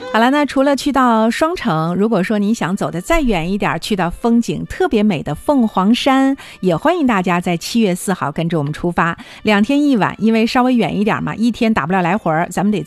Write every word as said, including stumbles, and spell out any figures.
好了，那除了去到双城，如果说你想走得再远一点，去到风景特别美的凤凰山，也欢迎大家在七月四号跟着我们出发，两天一晚，因为稍微远一点嘛，一天打不了来回，咱们得